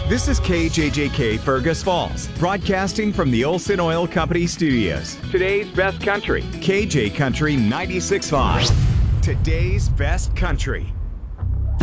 This is KJJK Fergus Falls, broadcasting from the Olson Oil Company studios. Today's best country, KJ Country 96.5. Today's best country.